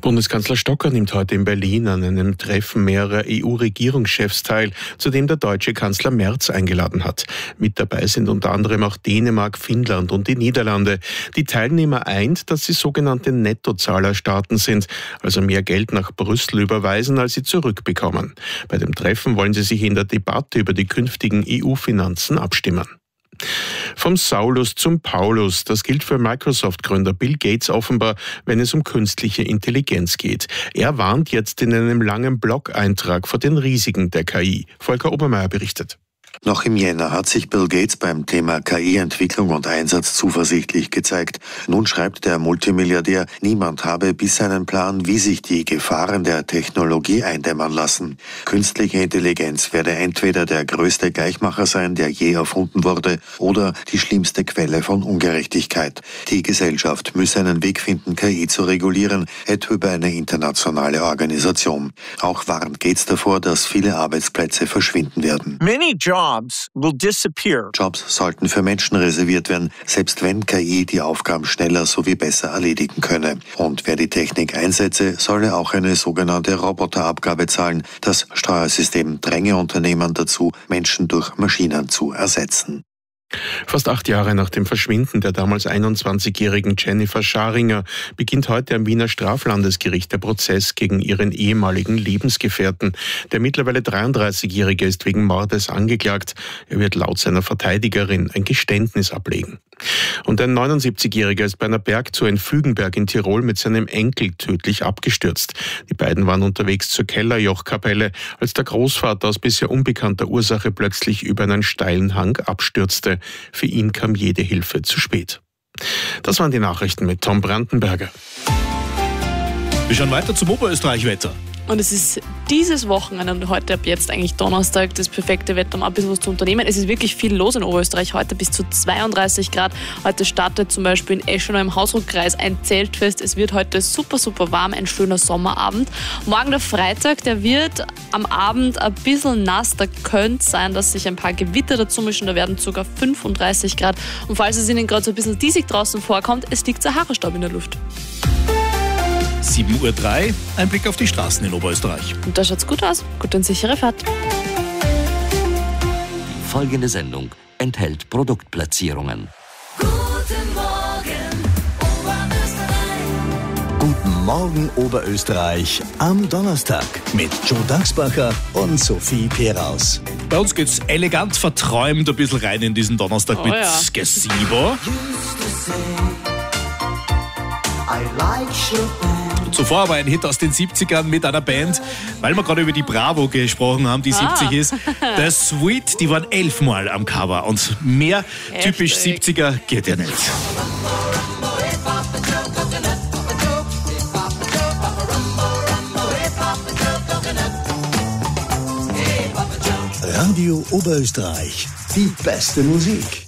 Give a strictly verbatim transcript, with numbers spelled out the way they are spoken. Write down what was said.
Bundeskanzler Stocker nimmt heute in Berlin an einem Treffen mehrerer E U-Regierungschefs teil, zu dem der deutsche Kanzler Merz eingeladen hat. Mit dabei sind unter anderem auch Dänemark, Finnland und die Niederlande. Die Teilnehmer eint, dass sie sogenannte Nettozahlerstaaten sind, also mehr Geld nach Brüssel überweisen, als sie zurückbekommen. Bei dem Treffen wollen sie sich in der Debatte über die künftigen E U-Finanzen abstimmen. Vom Saulus zum Paulus, das gilt für Microsoft-Gründer Bill Gates offenbar, wenn es um künstliche Intelligenz geht. Er warnt jetzt in einem langen Blog-Eintrag vor den Risiken der K I. Volker Obermeier berichtet. Noch im Jänner hat sich Bill Gates beim Thema K I-Entwicklung und Einsatz zuversichtlich gezeigt. Nun schreibt der Multimilliardär, niemand habe bisher einen Plan, wie sich die Gefahren der Technologie eindämmern lassen. Künstliche Intelligenz werde entweder der größte Gleichmacher sein, der je erfunden wurde, oder die schlimmste Quelle von Ungerechtigkeit. Die Gesellschaft müsse einen Weg finden, K I zu regulieren, etwa über eine internationale Organisation. Auch warnt Gates davor, dass viele Arbeitsplätze verschwinden werden. Many jobs will disappear. Jobs sollten für Menschen reserviert werden, selbst wenn K I die Aufgaben schneller sowie besser erledigen könne. Und wer die Technik einsetze, solle auch eine sogenannte Roboterabgabe zahlen. Das Steuersystem dränge Unternehmen dazu, Menschen durch Maschinen zu ersetzen. Fast acht Jahre nach dem Verschwinden der damals einundzwanzigjährigen Jennifer Scharinger beginnt heute am Wiener Straflandesgericht der Prozess gegen ihren ehemaligen Lebensgefährten. Der mittlerweile dreiunddreißigjährige ist wegen Mordes angeklagt. Er wird laut seiner Verteidigerin ein Geständnis ablegen. Und ein neunundsiebzigjähriger ist bei einer Bergtour in Fügenberg in Tirol mit seinem Enkel tödlich abgestürzt. Die beiden waren unterwegs zur Kellerjochkapelle, als der Großvater aus bisher unbekannter Ursache plötzlich über einen steilen Hang abstürzte. Für ihn kam jede Hilfe zu spät. Das waren die Nachrichten mit Tom Brandenberger. Wir schauen weiter zum Oberösterreich-Wetter. Und es ist dieses Wochenende und heute ab jetzt eigentlich Donnerstag das perfekte Wetter, um ein bisschen was zu unternehmen. Es ist wirklich viel los in Oberösterreich. Heute bis zu zweiunddreißig Grad. Heute startet zum Beispiel in Eschenau im Hausruckkreis ein Zeltfest. Es wird heute super, super warm, ein schöner Sommerabend. Morgen der Freitag, der wird am Abend ein bisschen nass. Da könnte es sein, dass sich ein paar Gewitter dazu mischen. Da werden sogar fünfunddreißig Grad. Und falls es Ihnen gerade so ein bisschen diesig draußen vorkommt, es liegt Sahara-Staub in der Luft. sieben Uhr drei, ein Blick auf die Straßen in Oberösterreich. Und da schaut's gut aus. Gute und sichere Fahrt. Die folgende Sendung enthält Produktplatzierungen. Guten Morgen, Oberösterreich. Guten Morgen, Oberösterreich, am Donnerstag mit Joe Dachsbacher und Sophie Peraus. Bei uns geht's elegant verträumt ein bisschen rein in diesen Donnerstag Oh mit ja. Gesibo. Zuvor aber ein Hit aus den siebzigern mit einer Band, weil wir gerade über die Bravo gesprochen haben, die Ah. siebzig ist. Der Sweet, die waren elfmal am Cover und mehr typisch Heftig. siebziger geht ja nicht. Radio Oberösterreich, die beste Musik.